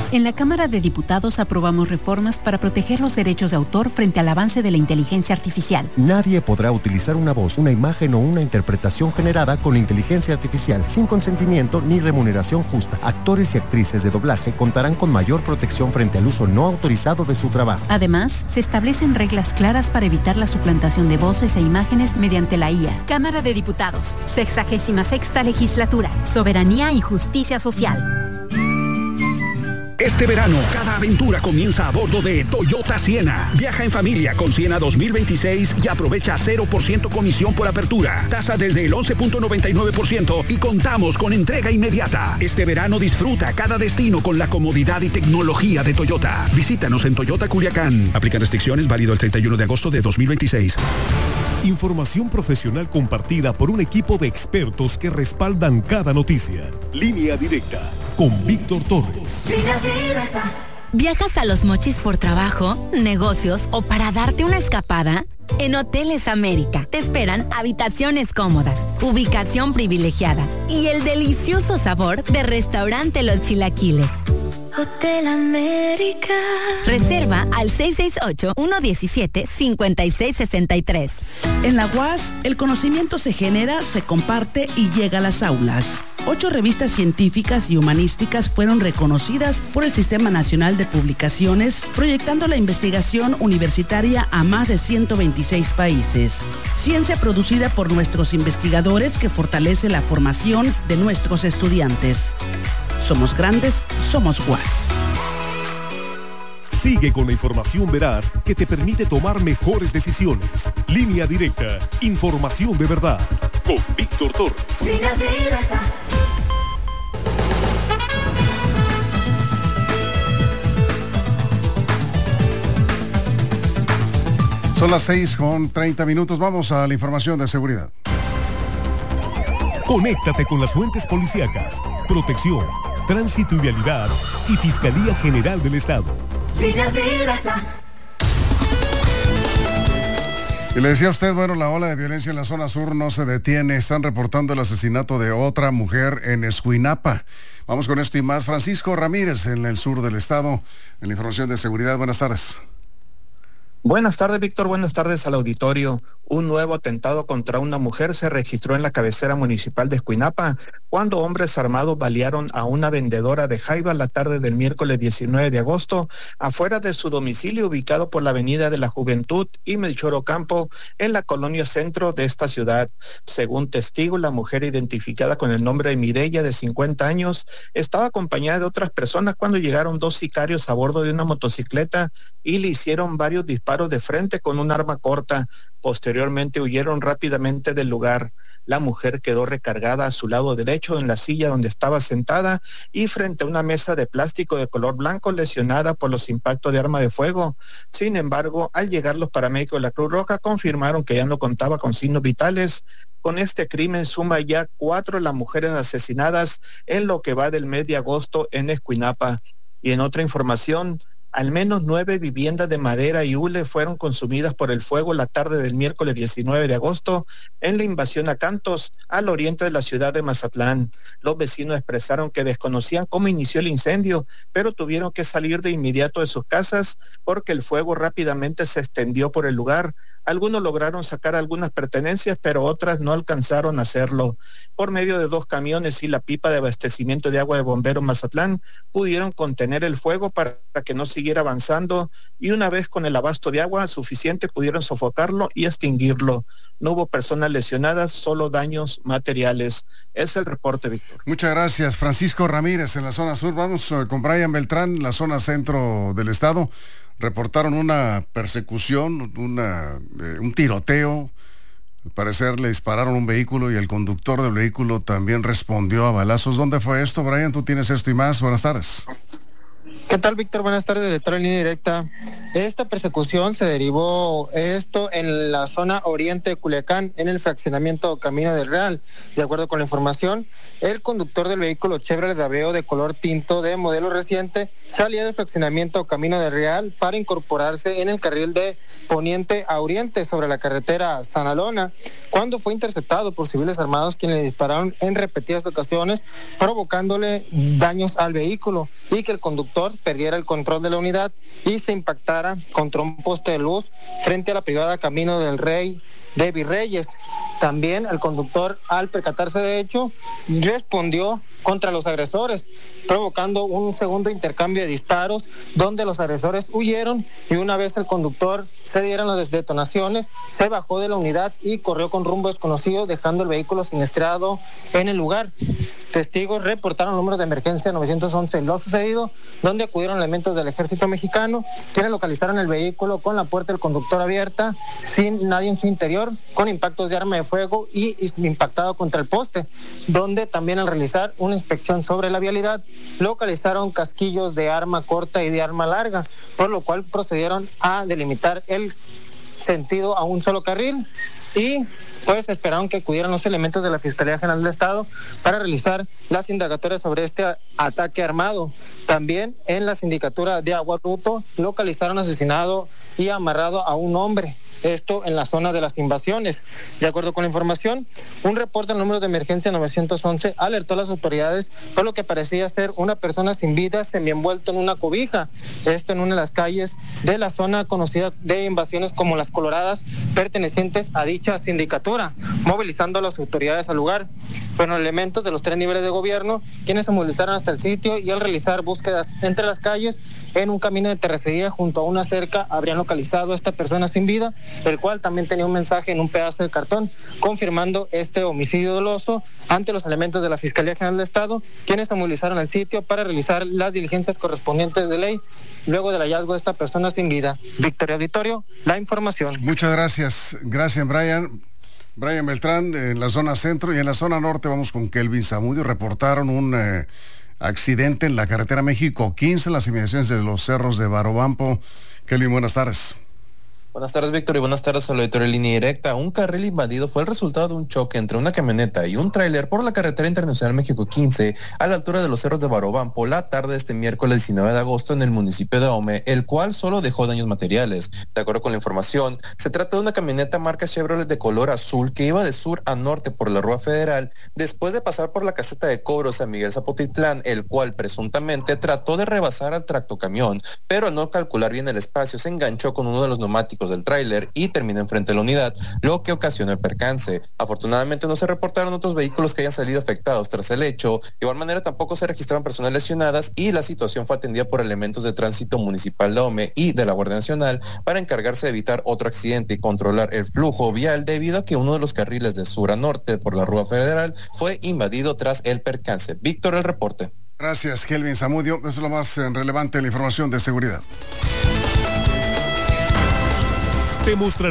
En la Cámara de Diputados aprobamos reformas para proteger los derechos de autor frente al avance de la inteligencia artificial. Nadie podrá utilizar una voz, una imagen o una interpretación generada con inteligencia artificial sin consentimiento ni remuneración justa. Actores y actrices de doblaje contarán con mayor protección frente al uso no autorizado de su trabajo. Además, se establecen reglas claras para evitar la suplantación de voces e imágenes mediante la IA. Cámara de Diputados, 66ª Legislatura, Soberanía y Justicia Social. Este verano, cada aventura comienza a bordo de Toyota Siena. Viaja en familia con Siena 2026 y aprovecha 0% comisión por apertura. Tasa desde el 11.99% y contamos con entrega inmediata. Este verano disfruta cada destino con la comodidad y tecnología de Toyota. Visítanos en Toyota Culiacán. Aplican restricciones, válido el 31 de agosto de 2026. Información profesional compartida por un equipo de expertos que respaldan cada noticia. Línea Directa con Víctor Torres. ¿Viajas a Los Mochis por trabajo, negocios o para darte una escapada? En Hoteles América te esperan habitaciones cómodas, ubicación privilegiada y el delicioso sabor de Restaurante Los Chilaquiles. Hotel América. Reserva al 668-117-5663. En la UAS, el conocimiento se genera, se comparte y llega a las aulas. 8 revistas científicas y humanísticas fueron reconocidas por el Sistema Nacional de Publicaciones, proyectando la investigación universitaria a más de 126 países. Ciencia producida por nuestros investigadores que fortalece la formación de nuestros estudiantes. Somos grandes, somos UAS. Sigue con la información veraz que te permite tomar mejores decisiones. Línea Directa, información de verdad. Con Víctor Torres. Línea Directa. Son las 6:30. Vamos a la información de seguridad. Conéctate con las fuentes policíacas, protección, tránsito y vialidad y Fiscalía General del Estado. Línea Directa. Y le decía a usted, bueno, la ola de violencia en la zona sur no se detiene. Están reportando el asesinato de otra mujer en Escuinapa. Vamos con esto y más. Francisco Ramírez, en el sur del estado, en la información de seguridad. Buenas tardes. Buenas tardes, Víctor. Buenas tardes al auditorio. Un nuevo atentado contra una mujer se registró en la cabecera municipal de Escuinapa cuando hombres armados balearon a una vendedora de jaiba la tarde del miércoles 19 de agosto afuera de su domicilio ubicado por la Avenida de la Juventud y Melchor Ocampo en la colonia centro de esta ciudad. Según testigos, la mujer identificada con el nombre de Mireya, de 50 años, estaba acompañada de otras personas cuando llegaron 2 sicarios a bordo de una motocicleta y le hicieron varios disparos de frente con un arma corta. Posteriormente huyeron rápidamente del lugar. La mujer quedó recargada a su lado derecho en la silla donde estaba sentada y frente a una mesa de plástico de color blanco lesionada por los impactos de arma de fuego. Sin embargo, al llegar los paramédicos de la Cruz Roja confirmaron que ya no contaba con signos vitales. Con este crimen suma ya 4 las mujeres asesinadas en lo que va del mes de agosto en Escuinapa. Y en otra información, al menos 9 viviendas de madera y hule fueron consumidas por el fuego la tarde del miércoles 19 de agosto en la invasión a Cantos, al oriente de la ciudad de Mazatlán. Los vecinos expresaron que desconocían cómo inició el incendio, pero tuvieron que salir de inmediato de sus casas porque el fuego rápidamente se extendió por el lugar. Algunos lograron sacar algunas pertenencias, pero otras no alcanzaron a hacerlo. Por medio de 2 camiones y la pipa de abastecimiento de agua de bomberos Mazatlán, pudieron contener el fuego para que no siguiera avanzando, y una vez con el abasto de agua suficiente pudieron sofocarlo y extinguirlo. No hubo personas lesionadas, solo daños materiales. Es el reporte, Víctor. Muchas gracias, Francisco Ramírez, en la zona sur. Vamos con Brian Beltrán, la zona centro del estado. Reportaron una persecución, un tiroteo. Al parecer le dispararon un vehículo y el conductor del vehículo también respondió a balazos. ¿Dónde fue esto, Brian? Tú tienes esto y más. Buenas tardes. ¿Qué tal, Víctor? Buenas tardes, director en Línea Directa. Esta persecución se derivó en la zona oriente de Culiacán, en el fraccionamiento Camino del Real. De acuerdo con la información, el conductor del vehículo Chevrolet Aveo de color tinto de modelo reciente salía del fraccionamiento Camino del Real para incorporarse en el carril de poniente a oriente sobre la carretera Sanalona, cuando fue interceptado por civiles armados quienes le dispararon en repetidas ocasiones, provocándole daños al vehículo. y que el conductor perdiera el control de la unidad y se impactara contra un poste de luz frente a la privada Camino del Rey de Virreyes. También el conductor, al percatarse de hecho, respondió contra los agresores, provocando un segundo intercambio de disparos donde los agresores huyeron y una vez el conductor se dieron las detonaciones, se bajó de la unidad y corrió con rumbo desconocido, dejando el vehículo siniestrado en el lugar. Testigos reportaron el número de emergencia 911 lo sucedido, donde acudieron elementos del ejército mexicano, quienes localizaron el vehículo con la puerta del conductor abierta, sin nadie en su interior, con impactos de arma de fuego y impactado contra el poste, donde también al realizar una inspección sobre la vialidad, localizaron casquillos de arma corta y de arma larga, por lo cual procedieron a delimitar el sentido a un solo carril y pues esperaron que acudieran los elementos de la Fiscalía General del Estado para realizar las indagatorias sobre este ataque armado. También en la sindicatura de Aguaruto localizaron asesinado y amarrado a un hombre. Esto en la zona de las invasiones. De acuerdo con la información, un reporte al número de emergencia 911 alertó a las autoridades por lo que parecía ser una persona sin vida semienvuelto en una cobija. Esto en una de las calles de la zona conocida de invasiones como Las Coloradas, pertenecientes a dicha sindicatura, movilizando a las autoridades al lugar. Fueron elementos de los 3 niveles de gobierno quienes se movilizaron hasta el sitio y al realizar búsquedas entre las calles en un camino de terracería junto a una cerca habrían localizado a esta persona sin vida, el cual también tenía un mensaje en un pedazo de cartón confirmando este homicidio doloso ante los elementos de la Fiscalía General del Estado, quienes se movilizaron al sitio para realizar las diligencias correspondientes de ley luego del hallazgo de esta persona sin vida. Victoria Auditorio, la información. Muchas gracias. Gracias, Brian. Brian Beltrán en la zona centro, y en la zona norte vamos con Kelvin Zamudio. Reportaron un accidente en la carretera México 15 en las inmediaciones de los cerros de Barobampo. Kelvin, buenas tardes. Buenas tardes, Víctor, y buenas tardes a la auditoría de Línea Directa. Un carril invadido fue el resultado de un choque entre una camioneta y un tráiler por la carretera internacional México 15 a la altura de los cerros de Barobampo la tarde de este miércoles 19 de agosto en el municipio de Ahome, el cual solo dejó daños materiales. De acuerdo con la información, se trata de una camioneta marca Chevrolet de color azul que iba de sur a norte por la Rúa Federal después de pasar por la caseta de cobro San Miguel Zapotitlán, el cual presuntamente trató de rebasar al tractocamión, pero al no calcular bien el espacio se enganchó con uno de los neumáticos del tráiler y terminó enfrente de la unidad, lo que ocasionó el percance. Afortunadamente no se reportaron otros vehículos que hayan salido afectados tras el hecho. De igual manera tampoco se registraron personas lesionadas y la situación fue atendida por elementos de tránsito municipal de Ahome y de la Guardia Nacional para encargarse de evitar otro accidente y controlar el flujo vial debido a que uno de los carriles de sur a norte por la Rúa Federal fue invadido tras el percance. Víctor, el reporte. Gracias, Kelvin Zamudio. Eso es lo más relevante en la información de seguridad. Te mostraré